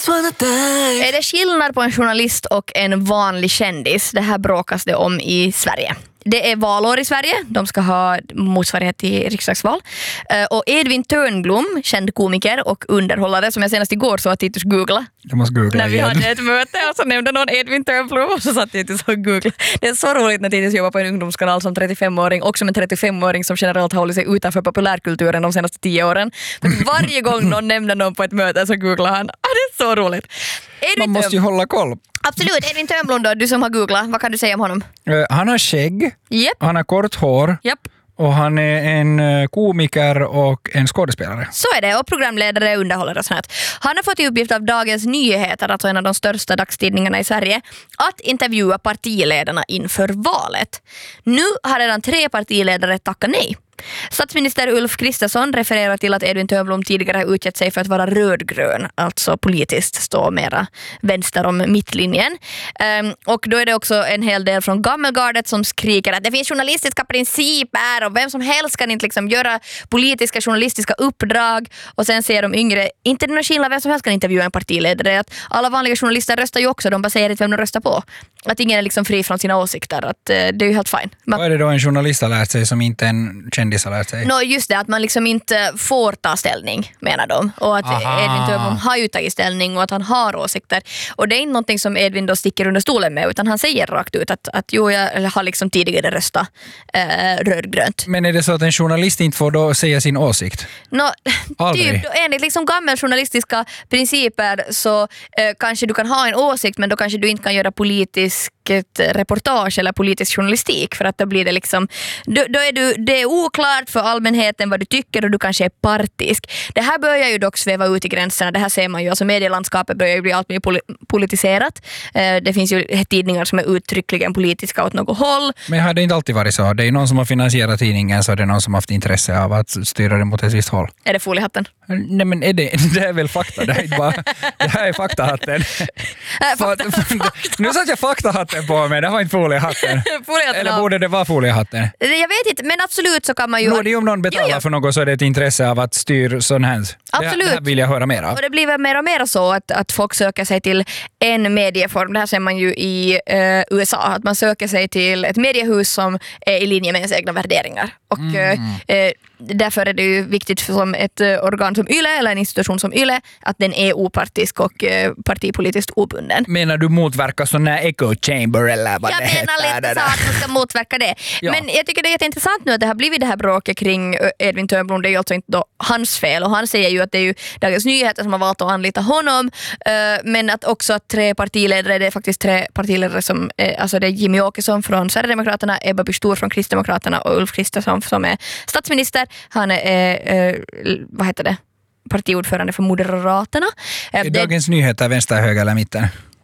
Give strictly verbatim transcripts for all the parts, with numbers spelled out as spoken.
Är det skillnad på en journalist och en vanlig kändis? Det här bråkas det om i Sverige. Det är valår i Sverige. De ska ha motsvarighet till riksdagsval. Och Edvin Törnblom, känd komiker och underhållare, som jag senast igår så att Titus googla. Jag måste googla när vi igen. hade ett möte och så nämnde någon Edvin Törnblom och så satt Titus och googla. Det är så roligt när Titus jobbar på en ungdomskanal som trettiofemåring och som en trettiofemåring som generellt har hållit sig utanför populärkulturen de senaste tio åren. För varje gång någon nämner någon på ett möte så googlar han. Ah, det är så roligt. Man måste ju hålla koll. Absolut, Edvin Törnblom då, du som har googlat, vad kan du säga om honom? Uh, han har skägg, yep. Han har kort hår yep. och han är en uh, komiker och en skådespelare. Så är det, och programledare, underhållare och sånt. Han har fått i uppgift av Dagens Nyheter, alltså en av de största dagstidningarna i Sverige, att intervjua partiledarna inför valet. Nu har redan tre partiledare tackat nej. Statsminister Ulf Kristersson refererar till att Edvin Törnblom tidigare har utgett sig för att vara rödgrön, alltså politiskt stå mera vänster om mittlinjen. Um, och då är det också en hel del från gammelgardet som skriker att det finns journalistiska principer och vem som helst kan inte liksom göra politiska journalistiska uppdrag. Och sen säger de yngre, inte någon skillnad vem som helst kan intervjua en partiledare. Att alla vanliga journalister röstar ju också, de bara säger inte vem de röstar på. Att ingen är liksom fri från sina åsikter, att uh, det är ju helt fine. Man... Vad är det då en journalist har lärt sig som inte en kändis har lärt sig? No, just det, att man liksom inte får ta ställning, menar de. Och att Aha. Edvin Törnblom har ju tagit ställning och att han har åsikter. Och det är inte någonting som Edvin då sticker under stolen med, utan han säger rakt ut att, att jo, jag har liksom tidigare röstat eh, rödgrönt. Men är det så att en journalist inte får då säga sin åsikt? No, typ, då, enligt liksom gamla journalistiska principer så eh, kanske du kan ha en åsikt, men då kanske du inte kan göra politisk ett reportage eller politisk journalistik, för att då blir det liksom då, då är du, det är oklart för allmänheten vad du tycker och du kanske är partisk. Det här börjar ju dock sväva ut i gränserna, det här ser man ju, alltså medielandskapet börjar ju bli allt mer poli- politiserat. Eh, det finns ju tidningar som är uttryckligen politiska åt något håll. Men har det inte alltid varit så? Det är någon som har finansierat tidningen, så är det någon som har haft intresse av att styra den mot ett visst håll. Är det foliehatten? Nej, men är det, det är väl fakta, det här är, bara, det här är faktahatten. Äh, fakta, fakta. Nu satt jag faktahatten på mig, det var inte foliehatten. foliehatten Eller borde det vara foliehatten? Jag vet inte, men absolut så kan man ju... Nå, det är om någon betalar jo, jo. för något så är det ett intresse av att styra sån här. Absolut. Det här vill jag höra mer av. Och det blir väl mer och mer så att, att folk söker sig till en medieform. Det här ser man ju i uh, U S A. Att man söker sig till ett mediehus som är i linje med ens egna värderingar. Och mm. uh, därför är det ju viktigt för som ett uh, organ som YLE eller en institution som YLE att den är opartisk och uh, partipolitiskt obunden. Menar du motverka sån här echo chamber eller vad jag det heter? Jag menar lite så att man ska motverka det. Ja. Men jag tycker det är jätteintressant nu att det har blivit det här bråket kring Edvin Törnblom. Det är ju alltså inte då hans fel, och han säger ju att det är ju Dagens Nyheter som har valt att anlita honom, uh, men att också att tre partiledare, det är faktiskt tre partiledare som, uh, alltså det är Jimmy Åkesson från Sverigedemokraterna, Ebba Busch Thor från Kristdemokraterna och Ulf Kristersson som är statsminister. Han är, uh, vad heter det? partiordförande för Moderaterna. Är det, Dagens Nyheter vänster, höger eller mitten?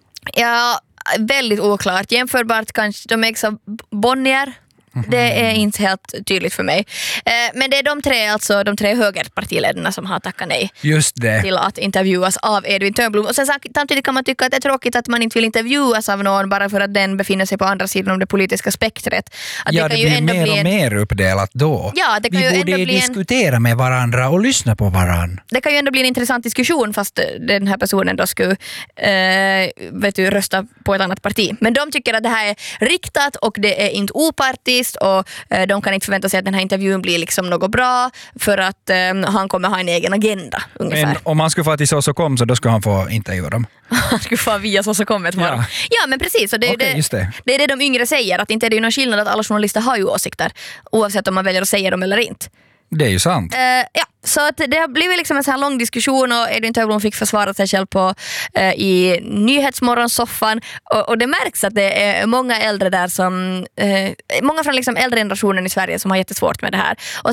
Ja, väldigt oklart. Jämförbart kanske de ägs av Bonnier. Det är inte helt tydligt för mig. Men det är de tre, alltså de tre högerpartiledarna som har tackat nej Just det. till att intervjuas av Edvin Törnblom. Och sen samtidigt kan man tycka att det är tråkigt att man inte vill intervjuas av någon bara för att den befinner sig på andra sidan om det politiska spektret. Att ja, det, kan det ju blir ändå mer bli en... och mer uppdelat då. Ja, det kan Vi ju borde ändå bli diskutera en... med varandra och lyssna på varandra. Det kan ju ändå bli en intressant diskussion fast den här personen då skulle äh, vet du, rösta på ett annat parti. Men de tycker att det här är riktat och det är inte opartiskt och äh, de kan inte förvänta sig att den här intervjun blir liksom något bra för att um, han kommer ha en egen agenda ungefär. Men om han skulle få till så så kom så då ska han få intervjua dem. Han skulle få via så så kom ett varv. Ja. ja, men precis. Och det, är okay, det, just det. det är det de yngre säger, att inte är det ju någon skillnad att alla journalister har ju åsikter oavsett om man väljer att säga dem eller inte. Det är ju sant. Uh, ja, så att det har blivit liksom en sån här lång diskussion och Edvin Törnblom fick försvara sig själv på, uh, i Nyhetsmorgonsoffan och, och det märks att det är många äldre där som uh, många från liksom äldre generationen i Sverige som har jättesvårt med det här. Och